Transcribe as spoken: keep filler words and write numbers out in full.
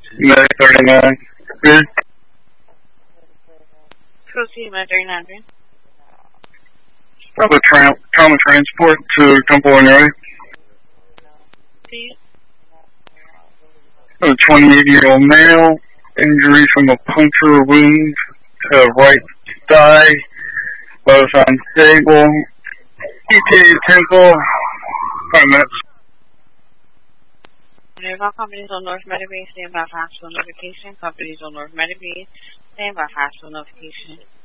Med thirty-nine. Good. Proceed, Med thirty-nine. Probably tra- trauma transport to Temple, Illinois. Please. A twenty-eight-year-old male, injury from a puncture wound to right thigh, both unstable. E T A Temple, five minutes. All companies on North Medibase, stand by for hospital notification. Companies on North Medibase, stand by for hospital notification.